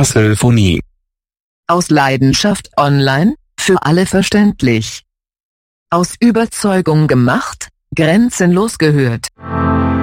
Parselphonie. Aus Leidenschaft online, für alle verständlich. Aus Überzeugung gemacht, grenzenlos gehört.